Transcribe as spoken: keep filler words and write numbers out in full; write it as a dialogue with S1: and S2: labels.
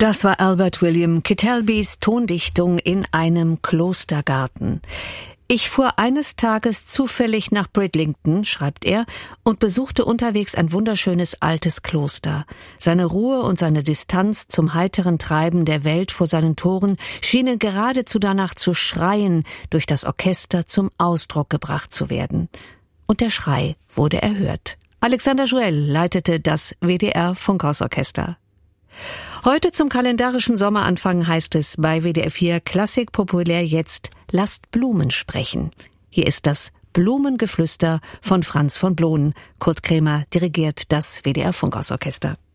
S1: Das war Albert William Kitelbys Tondichtung in einem Klostergarten. Ich fuhr eines Tages zufällig nach Bridlington, schreibt er, und besuchte unterwegs ein wunderschönes altes Kloster. Seine Ruhe und seine Distanz zum heiteren Treiben der Welt vor seinen Toren schienen geradezu danach zu schreien, durch das Orchester zum Ausdruck gebracht zu werden. Und der Schrei wurde erhört. Alexander Joel leitete das W D R-Funkhausorchester. Heute zum kalendarischen Sommeranfang heißt es bei W D R vier Klassik populär jetzt Lasst Blumen sprechen. Hier ist das Blumengeflüster von Franz von Bloen. Kurt Krämer dirigiert das W D R-Funkhausorchester.